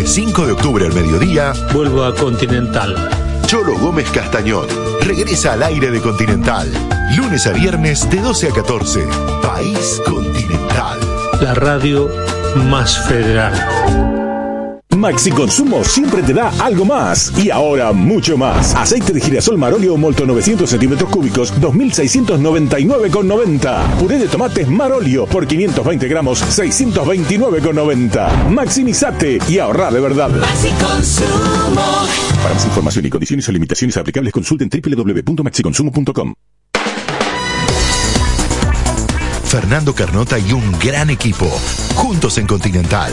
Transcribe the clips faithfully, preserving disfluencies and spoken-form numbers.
cinco de octubre al mediodía, vuelvo a Continental. Cholo Gómez Castañón regresa al aire de Continental. Lunes a viernes de doce a catorce. País Continental. La radio más federal. Maxi Consumo siempre te da algo más. Y ahora mucho más. Aceite de girasol Marolio Molto novecientos centímetros cúbicos, dos mil seiscientos noventa y nueve con noventa. Puré de tomates Marolio por quinientos veinte gramos, seiscientos veintinueve con noventa. Maximizate y ahorra de verdad. Maxi Consumo. Para más información y condiciones o limitaciones aplicables, consulten doble u doble u doble u punto maxi consumo punto com. Fernando Carnota y un gran equipo, juntos en Continental.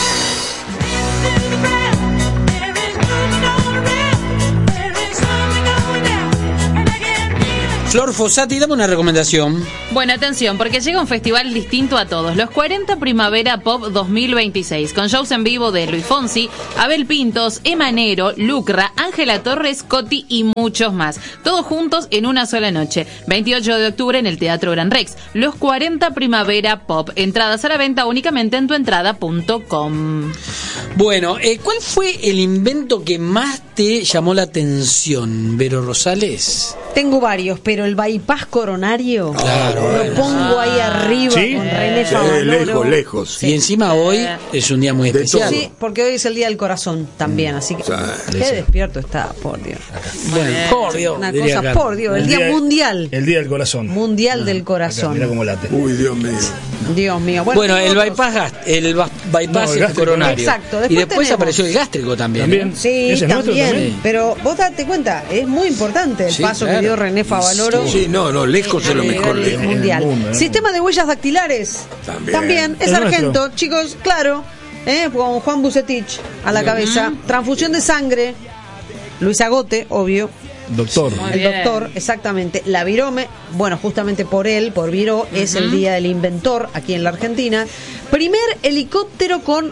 Flor Fossati, dame una recomendación. Bueno, atención, porque llega un festival distinto a todos. Los cuarenta Primavera Pop dos mil veintiséis, con shows en vivo de Luis Fonsi, Abel Pintos, Emanero, Lucra, Ángela Torres, Coti y muchos más. Todos juntos en una sola noche. veintiocho de octubre en el Teatro Gran Rex. Los cuarenta Primavera Pop. Entradas a la venta únicamente en tuentrada punto com. Bueno, eh, ¿cuál fue el invento que más te llamó la atención, Vero Rosales? Tengo varios, pero el bypass coronario, claro, lo bueno. pongo ahí arriba, ¿Sí? con René Sí, Favaloro. lejos, lejos. Sí. Y encima hoy es un día muy De especial. Sí, porque hoy es el Día del Corazón también, así que Sí. qué despierto está, por Dios. Bueno, por Dios, Una diría cosa, acá. por Dios, el, día, mundial, El Día del Corazón. mundial del corazón. Mira cómo late. Uy, Dios mío. Dios mío. Bueno, Bueno, el otros. bypass, gast- el ba- bypass No, el este gástrico. coronario. Exacto, Y después después tenemos- apareció el gástrico también. También. ¿eh? Sí, ¿Ese es nuestro también, también? pero vos date cuenta, es muy importante el Sí, paso claro. que dio René Favaloro. Sí, no, no, lejos es lo a mejor. nivel lejos. mundial. En el mundo, ¿eh? Sistema de huellas dactilares También. es El argento, nuestro. chicos, claro, ¿eh? Con Juan Bucetich a la cabeza. Transfusión de sangre, Luis Agote, obvio. Doctor. Muy El bien. doctor, exactamente. La Virome, bueno, justamente por él, por Viró, es el Día del Inventor aquí en la Argentina. Primer helicóptero con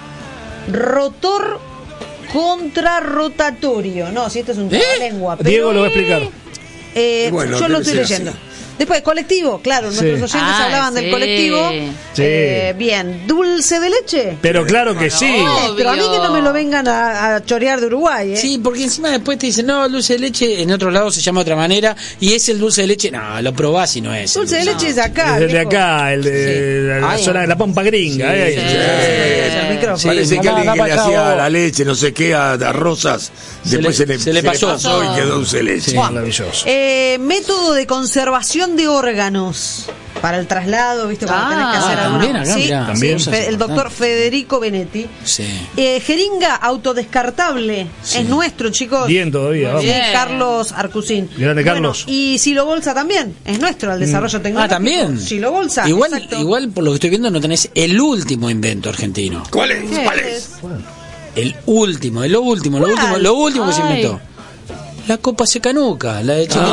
rotor contrarrotatorio. No, si esto es un lengua. Diego lo va a explicar. Eh, Bueno, yo lo debe estoy ser leyendo. así. Después, colectivo, claro, Sí. nuestros oyentes Ah, hablaban sí. del colectivo. Sí. Eh, bien, dulce de leche. Pero claro que sí. Obvio. Pero a mí que no me lo vengan a, a chorear de Uruguay, ¿eh? Sí, porque encima después te dicen, no, dulce de leche, en otros lados se llama de otra manera, y es el dulce de leche, no, lo probás y no es. el Dulce de leche es acá. Desde viejo. acá, el de la, la Ay, zona de la Pampa Gringa. sí, eh. sí, Sí, el micrófono. Sí, Parece que mamá, alguien que mamá, le acá, hacía vos. la leche, no sé qué, a, a Rosas, Se después le- se le, se le pasó. y quedó dulce de leche. Sí, maravilloso. Eh, método de conservación de órganos para el traslado, ¿viste? Cuando Ah, tenés que hacer ah, alguna- también acá, sí, mirá, sí, también. Fe- el doctor Federico Benetti. Sí. Eh, jeringa autodescartable, es nuestro, chicos. Bien todavía, Muy vamos. bien, Bien. Carlos Arcusín. Grande, Carlos. Bueno, y Silo Bolsa también, es nuestro, el desarrollo Ah, tecnológico. también. Silo Bolsa. Igual, exacto. igual, por lo que estoy viendo, no tenés el último invento argentino. ¿Cuál es? ¿Qué ¿Cuál es? es? El último, el lo último, lo ¿Cuál? último, lo último que se Ay. inventó. La copa secanuca, la de Chiquitapia.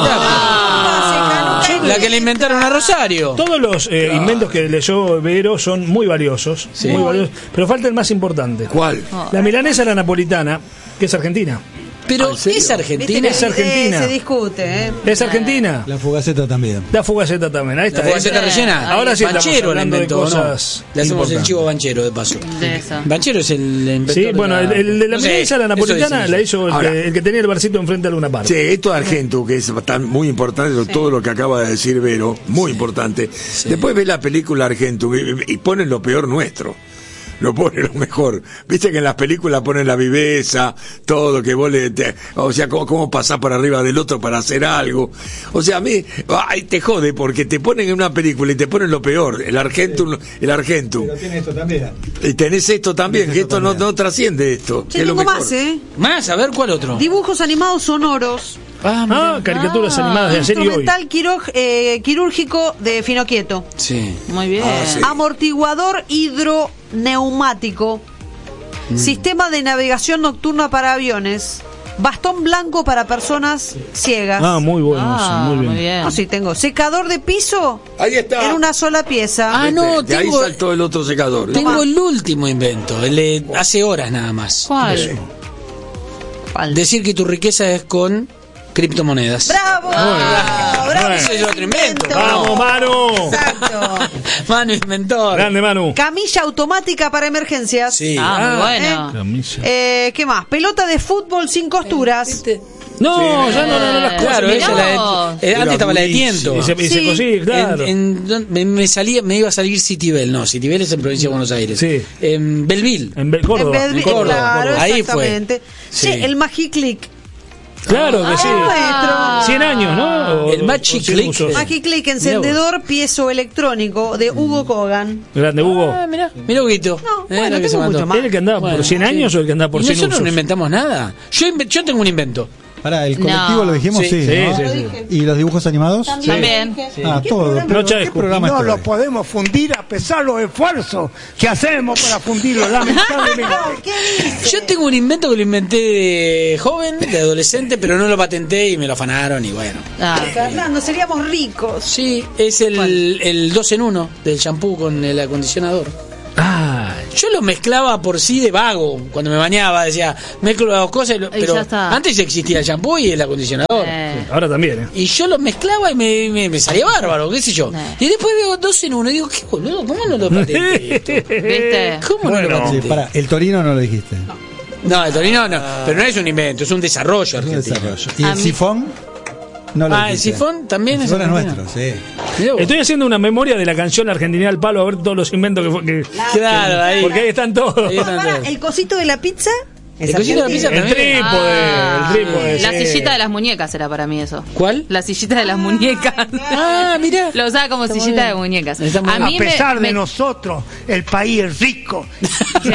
Ah, se canuca. La que le inventaron a Rosario. Todos los eh, inventos que leyó Vero son muy valiosos, Sí. muy valiosos, pero falta el más importante. ¿Cuál? La milanesa la napolitana, que es argentina. Pero ¿en serio? es Viste argentina. que Es argentina. eh, se discute, ¿eh? Es argentina. La fugaceta también. La fugaceta también, ahí está. La fugaceta Ahí está. rellena. Ahora sí estamos Banchero la hablando de inventó, ¿no? cosas Le hacemos el importantes. chivo Banchero, de paso. De eso. Banchero es el inventor Sí, de bueno, la- el, el de la no sé, milanesa, la eso napolitana, dicen la ellos. hizo el, Ahora. que, el que tenía el barcito enfrente de Luna Park. Sí, esto de Argento, que es tan muy importante, todo lo que acaba de decir Vero, muy importante. Después ve la película Argento y, y ponen lo peor nuestro. Lo pone lo mejor. Viste que en las películas ponen la viveza, todo que vos le... te- o sea, cómo, cómo pasás por arriba del otro para hacer algo. O sea, a mí... Ay, te jode porque te ponen en una película y te ponen lo peor. El Argentum, el Argentum. Pero tiene esto también. Y tenés esto también, Tenés que esto esto no, también. no trasciende esto. Che, que es lo tengo mejor. más, ¿eh? Más, a ver, ¿cuál otro? Dibujos animados sonoros. Ah, mirá. Ah, caricaturas animadas de ayer y hoy. Instrumental quiró- eh, quirúrgico de Finoquieto. Sí. Muy bien. Ah, sí. Amortiguador hidroneumático. Sistema de navegación nocturna para aviones. Bastón blanco para personas ciegas. Ah, muy bueno, Ah, sí, muy bien. muy bien. No, sí tengo. Secador de piso Ahí está. en una sola pieza. Ah, no, de ahí tengo, saltó el otro secador. tengo el último invento, el de hace horas nada más. ¿Cuál? ¿Cuál? Decir que tu riqueza es con criptomonedas. ¡Bravo! Ah, ¡Bravo! Ese es otro invento. ¡Vamos, Manu! Exacto. Manu inventor. Grande, Manu. Camilla automática para emergencias. Sí. Ah, muy bueno. Camisa. Eh, ¿Qué más? Pelota de fútbol sin costuras. ¿Viste? No, ya no, no, no las cosas. Claro, mirá esa la de- vos. eh, antes estaba la de tiento. Y se, y se Sí. cosí, claro. En- en- me, me salía, me iba a salir Citibel, no, Citibel es en provincia de Buenos Aires. Sí. En Belville. En Be- Córdoba. En vez de- en Córdoba, claro, Córdoba. Ahí fue. exactamente. Sí, Sí. el Magiclick. Claro que sí. Ah. cien años, ¿no? O- El Magic o cien Click. usos. Magiclick, encendedor piezo electrónico de Hugo Kogan. Grande, Hugo. Ah, mirá, mirá Huguito. No, Eh, bueno, lo que se tengo mandó. mucho más. ¿Es el que andaba Bueno, por cien años o el que andaba por ¿Y cien nosotros usos? no inventamos nada? Yo, inve- yo tengo un invento. Pará, el colectivo No. lo dijimos, Sí, sí. Sí, ¿no? sí, sí. ¿Y los dibujos animados? También. Ah, todo. Pero, Noche de ¿qué Escu- programa No es lo este? podemos fundir a pesar de los esfuerzos que hacemos para fundirlo, lamentablemente. Yo tengo un invento que lo inventé de joven, de adolescente, pero no lo patenté y me lo afanaron y bueno. Ah. Fernando, seríamos ricos. Sí, es el, el dos en uno del shampoo con el acondicionador. Ah, Yo lo mezclaba por sí de vago. Cuando me bañaba decía, mezclo las dos cosas, y lo- Y pero ya está. antes existía el shampoo y el acondicionador. Eh. ahora también, ¿eh? Y yo lo mezclaba y me, me, me salía bárbaro, qué sé yo. Eh. Y después veo dos en uno y digo, qué boludo, ¿cómo no lo patenté esto? ¿Viste? ¿Cómo no lo Sí, patenté? pará, el Torino no lo dijiste. No, el Torino no, pero no es un invento, es un desarrollo Es un argentino. desarrollo. ¿Y A el mí- sifón? No lo Ah, el dijiste. sifón también El es sifón es argentino. nuestro, sí. Mirá vos. Estoy haciendo una memoria de la canción La Argentina al Palo, a ver todos los inventos que fue. Que, Claro, ahí. porque ahí están todos. Ahí están Pará, todos. el cosito de la pizza. El cosito de la pizza El trípode, Ah, el trípode. la sí. sillita de las muñecas era para mí eso. ¿Cuál? La sillita de las muñecas. Ah, mirá. Lo usaba como Está muy sillita bien. de muñecas. Está muy A bien. mí A me- pesar de me- nosotros, el país es rico. Sí.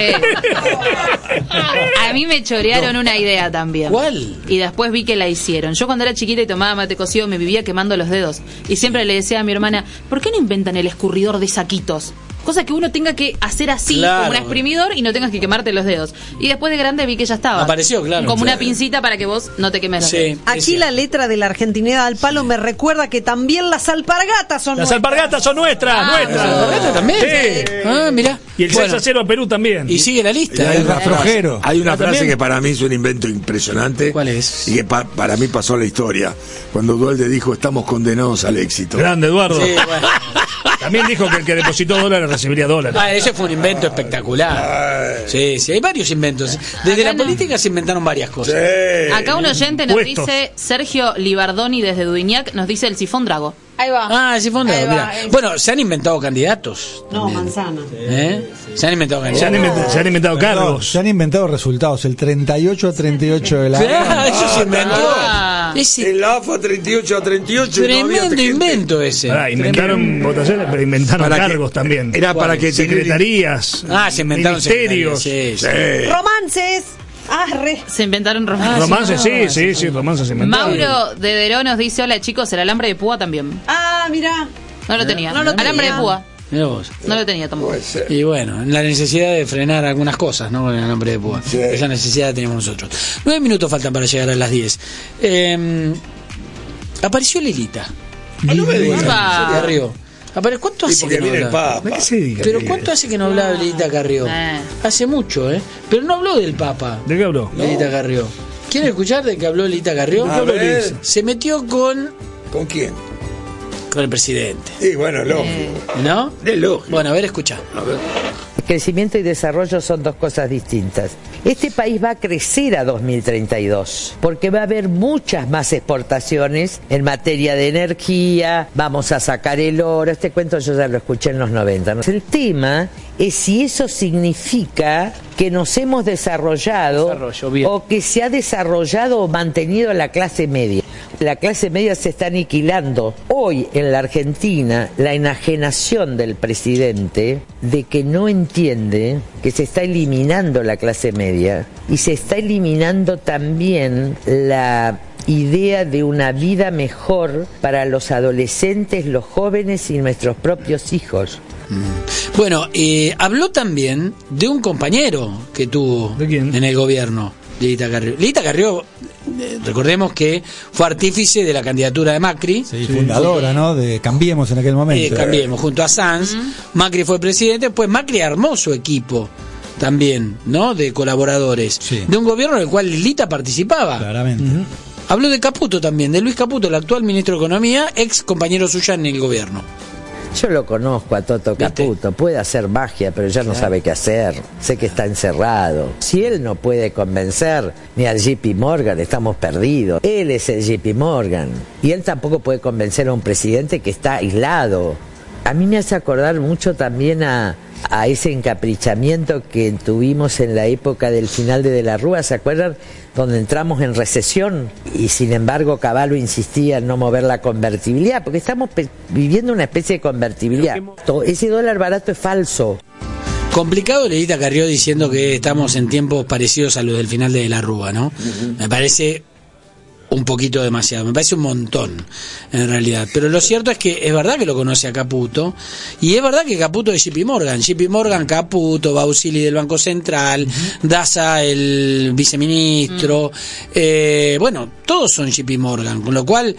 A mí me chorearon una idea también. ¿Cuál? Y después vi que la hicieron. Yo cuando era chiquita y tomaba mate cocido me vivía quemando los dedos. Y siempre le decía a mi hermana, ¿por qué no inventan el escurridor de saquitos? Cosa que uno tenga que hacer así, Claro. como un exprimidor, y no tengas que quemarte los dedos. Y después de grande vi que ya estaba. Apareció, claro. Como Claro. una pincita para que vos no te quemes los Sí. dedos. Aquí la letra de la Argentinidad al palo me recuerda que también las alpargatas son Las nuestras. alpargatas son nuestras, Ah, nuestras. ¿Las alpargatas también? Sí. Ah, mirá. Y el Bueno, seis a cero a Perú también. y sigue la lista. Hay ¿eh? una rastrojero. frase, hay una Ah, frase ¿también? que para mí es un invento impresionante. ¿Cuál es? Y que pa- para mí pasó a la historia. Cuando Duhalde dijo, estamos condenados al éxito. Grande, Eduardo. Sí, bueno. También dijo que el que depositó dólares recibiría dólares. Ah, ese fue un invento espectacular. Sí, sí, hay varios inventos. Desde Acá la no. política se inventaron varias cosas. Sí. Acá un oyente nos Puestos. dice, Sergio Libardoni desde Dudignac, nos dice el sifón drago. Ahí va. Ah, ese fue un Ahí dato, va, mirá. es- Bueno, se han inventado candidatos. No, manzana. ¿Eh? Se han inventado Se han, candidatos. inventado, se han inventado Perdón, cargos. se han inventado resultados. El treinta y ocho a treinta y ocho de la. Claro, eso se inventó. Ah. Ese En la A F A treinta y ocho a treinta y ocho. no había tremendo gente. invento ese. Pará, inventaron Tremendo. votaciones, pero inventaron Para que- cargos también. Era para que Secretarías. Ah, se inventaron ministerios. secretarias, sí, sí. Sí. Romances. Ah, re. Se inventaron romances. Ah, Romances, sí, sí, no, sí, sí, romances se inventaron. Mauro de Deró nos dice, hola chicos, el alambre de púa también. Ah, mira. No lo tenía. No lo alambre tenía. de púa. Mirá vos. No lo tenía tampoco. Puede ser. Y bueno, la necesidad de frenar algunas cosas, ¿no? Con el nombre de púa. Sí. Esa necesidad la tenemos nosotros. Nueve minutos faltan para llegar a las diez. Eh, apareció Lilita. Ah, no me digas. Upa. Carrió. Apare- ¿Cuánto Sí, hace porque que no viene el habla? Papa. ¿Qué se diga? Pero ¿cuánto hace que no hablaba Lilita Carrió? Eh. Hace mucho, ¿eh? Pero no habló del Papa. ¿De qué habló? Lilita Carrió. ¿Quieren escuchar de qué habló Lilita Carrió? A ver. Se metió con, ¿Con quién? con el presidente. Sí, bueno, lógico. ¿No? Es lógico. Bueno, a ver, escucha. A ver. Crecimiento y desarrollo son dos cosas distintas. Este país va a crecer a dos mil treinta y dos porque va a haber muchas más exportaciones en materia de energía, vamos a sacar el oro, este cuento yo ya lo escuché en los noventa. ¿no? El tema es si eso significa que nos hemos desarrollado Desarrollo, bien. o que se ha desarrollado o mantenido la clase media. La clase media se está aniquilando. Hoy en la Argentina, la enajenación del presidente de que no entiende que se está eliminando la clase media y se está eliminando también la idea de una vida mejor para los adolescentes, los jóvenes y nuestros propios hijos. Bueno, eh, habló también de un compañero que tuvo ¿De quién? en el gobierno, Lilita Carrió. Lilita Carrió, eh, recordemos que fue artífice de la candidatura de Macri. Sí, fundadora, ¿no? De Cambiemos en aquel Eh, momento. cambiemos, junto a Sanz. Macri fue presidente, pues Macri armó su equipo también, ¿no? De colaboradores. Sí. De un gobierno en el cual Lilita participaba. Claramente. Habló de Caputo también, de Luis Caputo, el actual ministro de Economía, ex compañero suya en el gobierno. Yo lo conozco a Toto Caputo, puede hacer magia, pero ya no sabe qué hacer. Sé que está encerrado. Si él no puede convencer ni al J P Morgan, estamos perdidos. Él es el J P Morgan. Y él tampoco puede convencer a un presidente que está aislado. A mí me hace acordar mucho también a, a ese encaprichamiento que tuvimos en la época del final de De la Rúa, ¿se acuerdan? Donde entramos en recesión y sin embargo Cavallo insistía en no mover la convertibilidad, porque estamos viviendo una especie de convertibilidad. Ese dólar barato es falso. Complicado, Lelita Carrió diciendo que estamos en tiempos parecidos a los del final de De la Rúa, ¿no? Uh-huh. Me parece un poquito demasiado, me parece un montón en realidad, pero lo cierto es que es verdad que lo conoce a Caputo y es verdad que Caputo es J P Morgan, J P Morgan, Caputo, Bausili del Banco Central, uh-huh. Daza el viceministro, uh-huh. eh, bueno, todos son J P Morgan, con lo cual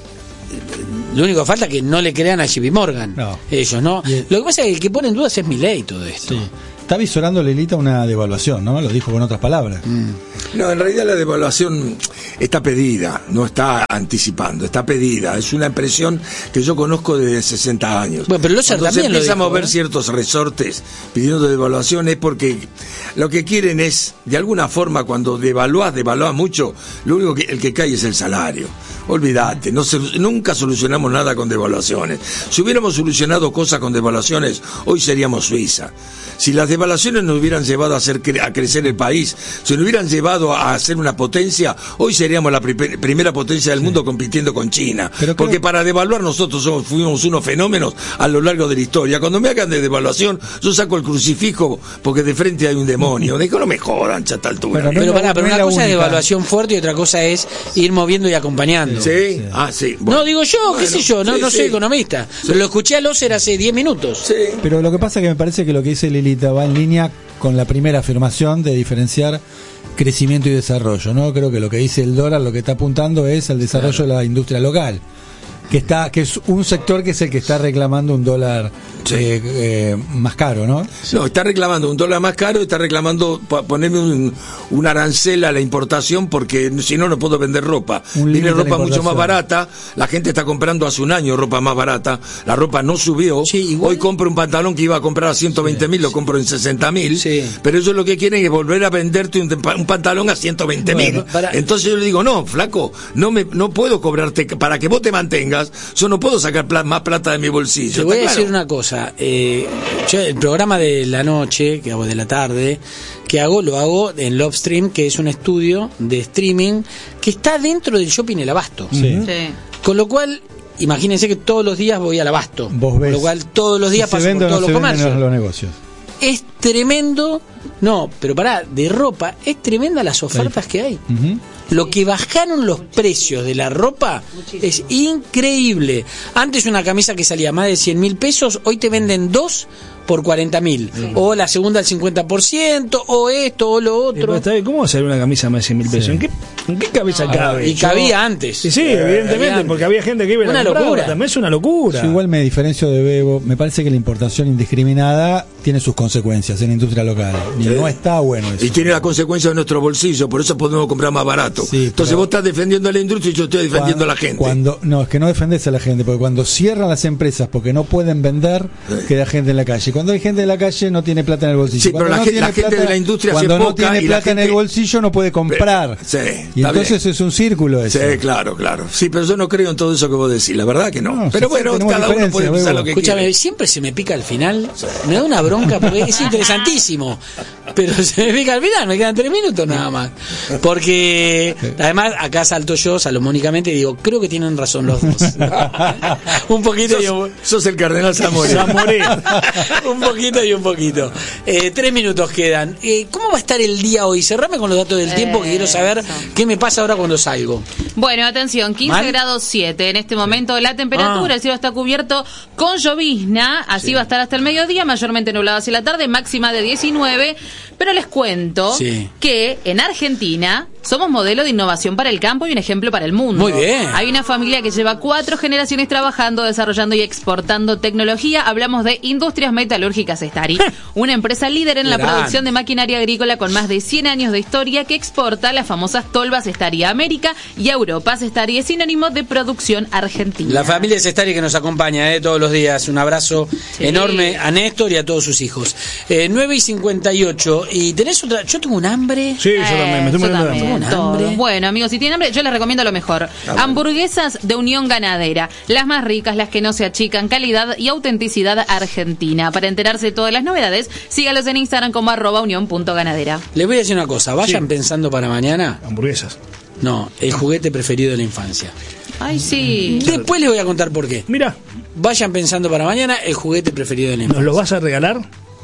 lo único que falta es que no le crean a J P Morgan, no. ellos, ¿no? Yeah. Lo que pasa es que el que pone en dudas es Milei todo esto. Sí. Está visorando Lelita una devaluación, ¿no? Lo dijo con otras palabras. Mm. No, en realidad la devaluación está pedida, no está anticipando, está pedida. Es una impresión que yo conozco desde sesenta años. Bueno, pero Cuando también se empieza dijo, a mover ¿eh? ciertos resortes pidiendo devaluación es porque lo que quieren es, de alguna forma, cuando devaluás, devaluás mucho, lo único que el que cae es el salario. Olvídate, no se, nunca solucionamos nada con devaluaciones. Si hubiéramos solucionado cosas con devaluaciones, hoy seríamos Suiza. Si las devaluaciones nos hubieran llevado a, hacer cre- a crecer el país, si nos hubieran llevado a ser una potencia, hoy seríamos la pri- primera potencia del sí. mundo compitiendo con China. Pero Porque creo... para devaluar nosotros somos, fuimos unos fenómenos a lo largo de la historia. Cuando me hagan de devaluación, yo saco el crucifijo porque de frente hay un demonio. Digo, no me jodan, chata altura. Pero, no, pero, pará, pero no una cosa única. Es devaluación fuerte y otra cosa es ir moviendo y acompañando. Sí, sí. ah, sí. Bueno. No, digo yo, bueno, qué sé yo, no, sí, no soy sí. economista. Sí. Pero lo escuché a Loser hace diez minutos. Sí. Pero lo que pasa es que me parece que lo que dice Lilita va en línea con la primera afirmación de diferenciar crecimiento y desarrollo, ¿no? Creo que lo que dice el dólar, lo que está apuntando es el desarrollo claro. de la industria local, que está que es un sector que es el que está reclamando un dólar sí. eh, eh, más caro, ¿no? No, está reclamando un dólar más caro, está reclamando ponerme un, un arancel a la importación porque si no, no puedo vender ropa. Viene ropa mucho más barata, la gente está comprando hace un año ropa más barata, la ropa no subió, sí, hoy compro un pantalón que iba a comprar a ciento veinte mil, sí, lo compro en sesenta mil, sí. pero ellos lo que quieren es volver a venderte un, un pantalón a ciento veinte mil. Bueno, para... Entonces yo le digo, no, flaco, no me no puedo cobrarte, para que vos te mantengas, yo no puedo sacar pl- más plata de mi bolsillo. Te voy a claro? decir una cosa, eh, yo el programa de la noche, que hago de la tarde, que hago, lo hago en Lovestream, que es un estudio de streaming que está dentro del shopping El Abasto. Sí. Sí. Con lo cual, imagínense que todos los días voy al Abasto. Vos ves. Con lo cual, todos los días si paso por todos no los comercios. Los negocios. Es tremendo, no, pero pará, de ropa, es tremenda las ofertas sí. que hay. Uh-huh. Lo que bajaron los precios de la ropa Muchísimo. Es increíble. Antes una camisa que salía más de cien mil pesos, hoy te venden dos por cuarenta mil. Sí. O la segunda al cincuenta por ciento, o esto, o lo otro. Eh, ¿Cómo va a salir una camisa más de cien mil pesos? Sí. ¿En qué, ¿En qué cabeza no, cabe? Y Yo... cabía antes. Sí, sí, eh, evidentemente, antes. Porque había gente que iba a una locura. También es una locura. Yo igual me diferencio de Bebo. Me parece que la importación indiscriminada tiene sus consecuencias en la industria local. Y sí. no está bueno eso. Y tiene las consecuencias de nuestro bolsillo, por eso podemos comprar más barato. Sí, Entonces vos estás defendiendo a la industria y yo estoy defendiendo cuando, a la gente. Cuando, no, es que no defendés a la gente, porque cuando cierran las empresas porque no pueden vender, sí. queda gente en la calle. Cuando hay gente en la calle no tiene plata en el bolsillo. Sí, pero la, no gente, la plata, gente de la industria cuando se no poca tiene y plata gente... en el bolsillo no puede comprar. Sí, y entonces bien. Es un círculo eso. Sí, claro, claro. Sí, pero yo no creo en todo eso que vos decís, la verdad que no. no pero bueno, cada uno puede pensar lo que Escúchame, quiere. Siempre se me pica al final. Sí. Me da una bronca porque es interesantísimo. Pero se me pica al final, me quedan tres minutos nada más. Porque además acá salto yo salomónicamente y digo, creo que tienen razón los dos. Un poquito sos, y un... sos el cardenal Zamoré. Zamoré. Un poquito y un poquito. Eh, tres minutos quedan. Eh, ¿Cómo va a estar el día hoy? Cerrame con los datos del tiempo, que quiero saber qué me pasa ahora cuando salgo. Bueno, atención, quince ¿Mal? Grados siete en este momento la temperatura, ah. el cielo está cubierto con llovizna, así sí. va a estar hasta el mediodía, mayormente nublado hacia la tarde, máxima de diecinueve, pero les cuento sí. que en Argentina somos modelo de innovación para el campo y un ejemplo para el mundo. Muy bien. Hay una familia que lleva cuatro generaciones trabajando, desarrollando y exportando tecnología. Hablamos de Industrias Metalúrgicas Estari, una empresa líder en la Gran. producción de maquinaria agrícola con más de cien años de historia que exporta las famosas tolvas exclusiva Sestari América, y Europa Sestari es sinónimo de producción argentina. La familia Sestari que nos acompaña eh, todos los días. Un abrazo sí. enorme a Néstor y a todos sus hijos. Eh, nueve y cincuenta y ocho. ¿Y tenés otra? Yo tengo un hambre. Sí, yo eh, también. Me estoy muriendo de hambre. hambre. Bueno, amigos, si tienen hambre, yo les recomiendo lo mejor. Ah, Hamburguesas de Unión Ganadera. Las más ricas, las que no se achican. Calidad y autenticidad argentina. Para enterarse de todas las novedades, sígalos en Instagram como arroba unión punto ganadera. Les voy a decir una cosa. Vayan sí. pensando para mañana. Hamburguesas. No, el juguete preferido de la infancia. Ay, sí. Después les voy a contar por qué. Mira. Vayan pensando para mañana el juguete preferido de la infancia. ¿Nos lo vas a regalar?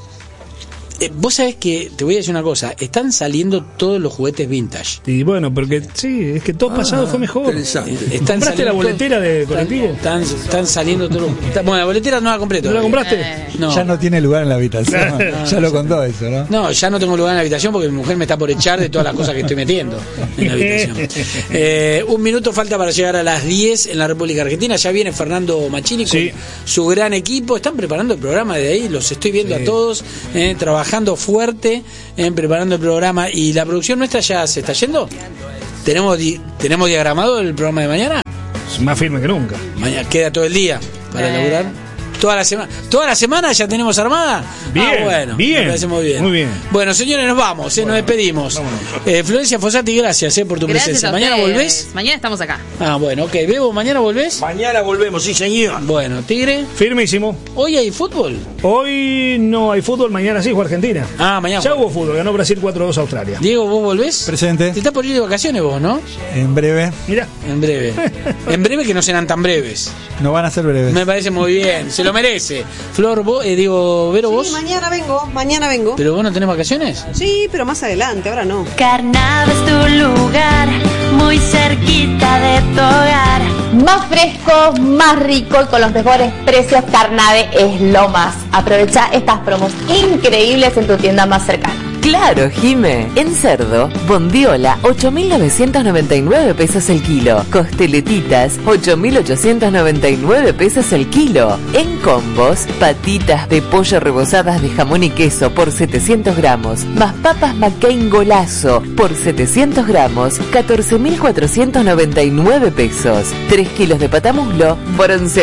Eh, vos sabés que, te voy a decir una cosa, están saliendo todos los juguetes vintage. Y bueno, porque sí, es que todo ah, pasado fue mejor. Eh, están ¿Compraste la boletera todo, de colectivo? Están, están saliendo todos los... Bueno, la boletera no la compré todavía. ¿No la compraste? Eh, no. Ya no tiene lugar en la habitación. No, ya lo contó eso, ¿no? No, ya no tengo lugar en la habitación porque mi mujer me está por echar de todas las cosas que estoy metiendo en la habitación. Eh, un minuto falta para llegar a las diez en la República Argentina. Ya viene Fernando Machini sí. con su gran equipo. Están preparando el programa de ahí, los estoy viendo sí. a todos, eh, trabajando fuerte. Eh, preparando el programa. ¿Y la producción nuestra ya se está yendo? ¿Tenemos, di- ¿tenemos diagramado el programa de mañana? Es más firme que nunca. Mañana queda todo el día para eh. laburar. Toda la semana, toda la semana ya tenemos armada. Bien, ah, bueno, bien, me parece muy bien. Muy bien. Bueno, señores, nos vamos, eh, bueno, nos despedimos. Eh, Florencia Fossati, gracias eh, por tu gracias presencia. A ¿Mañana volvés? Mañana estamos acá. Ah, bueno, ok. Bebo, ¿mañana volvés? Mañana volvemos, sí, señor. Bueno, Tigre. Firmísimo. ¿Hoy hay fútbol? Hoy no hay fútbol, mañana sí, juega Argentina. Ah, mañana. Ya hubo fútbol, ganó Brasil cuatro dos a Australia. Diego, ¿vos volvés? Presente. Te estás por ir de vacaciones vos, ¿no? En breve. Mira. En breve. En breve que no serán tan breves. No van a ser breves. Me parece muy bien, se lo merece. Flor, vos, eh, digo, Vero, sí, vos. mañana vengo, mañana vengo. ¿Pero vos no tenés vacaciones? Sí, pero más adelante, ahora no. Carnave es tu lugar, muy cerquita de tu hogar. Más fresco, más rico y con los mejores precios, Carnave es lo más. Aprovecha estas promos increíbles en tu tienda más cercana. Claro, Jime. En cerdo, bondiola, ocho mil novecientos noventa y nueve pesos el kilo. Costeletitas, ocho mil ochocientos noventa y nueve pesos el kilo. En combos, patitas de pollo rebozadas de jamón y queso por setecientos gramos, más papas McCain Golazo por setecientos gramos, catorce mil cuatrocientos noventa y nueve pesos. tres kilos de patamuslo por once